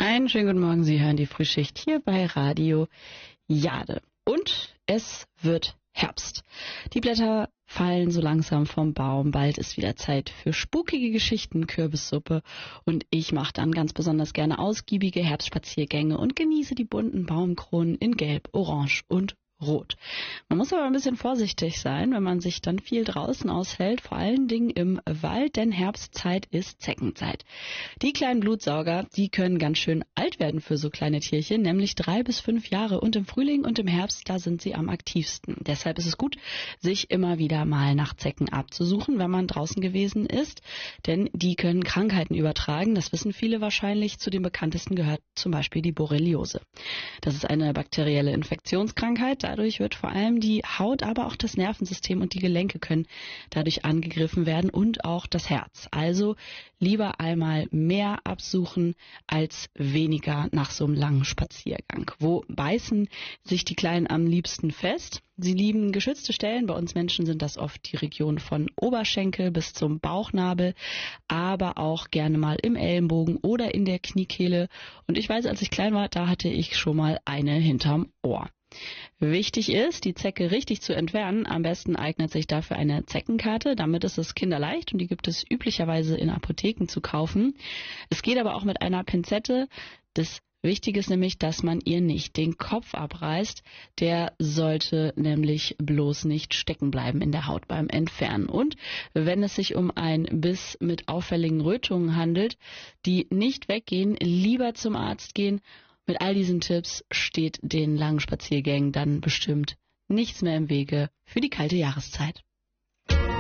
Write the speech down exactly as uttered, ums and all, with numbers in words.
Einen schönen guten Morgen, Sie hören die Frühschicht hier bei Radio Jade. Und es wird Herbst. Die Blätter fallen so langsam vom Baum. Bald ist wieder Zeit für spukige Geschichten, Kürbissuppe. Und ich mache dann ganz besonders gerne ausgiebige Herbstspaziergänge und genieße die bunten Baumkronen in Gelb, Orange und Rot. Man muss aber ein bisschen vorsichtig sein, wenn man sich dann viel draußen aushält, vor allen Dingen im Wald, denn Herbstzeit ist Zeckenzeit. Die kleinen Blutsauger, die können ganz schön alt werden für so kleine Tierchen, nämlich drei bis fünf Jahre. Und im Frühling und im Herbst, da sind sie am aktivsten. Deshalb ist es gut, sich immer wieder mal nach Zecken abzusuchen, wenn man draußen gewesen ist, denn die können Krankheiten übertragen. Das wissen viele wahrscheinlich. Zu den bekanntesten gehört zum Beispiel die Borreliose. Das ist eine bakterielle Infektionskrankheit. Dadurch wird vor allem die Haut, aber auch das Nervensystem und die Gelenke können dadurch angegriffen werden und auch das Herz. Also lieber einmal mehr absuchen als weniger nach so einem langen Spaziergang. Wo beißen sich die Kleinen am liebsten fest? Sie lieben geschützte Stellen. Bei uns Menschen sind das oft die Region von Oberschenkel bis zum Bauchnabel, aber auch gerne mal im Ellenbogen oder in der Kniekehle. Und ich weiß, als ich klein war, da hatte ich schon mal eine hinterm Ohr. Wichtig ist, die Zecke richtig zu entfernen. Am besten eignet sich dafür eine Zeckenkarte. Damit ist es kinderleicht und die gibt es üblicherweise in Apotheken zu kaufen. Es geht aber auch mit einer Pinzette. Das Wichtig ist nämlich, dass man ihr nicht den Kopf abreißt. Der sollte nämlich bloß nicht stecken bleiben in der Haut beim Entfernen. Und wenn es sich um ein Biss mit auffälligen Rötungen handelt, die nicht weggehen, lieber zum Arzt gehen. Mit all diesen Tipps steht den langen Spaziergängen dann bestimmt nichts mehr im Wege für die kalte Jahreszeit.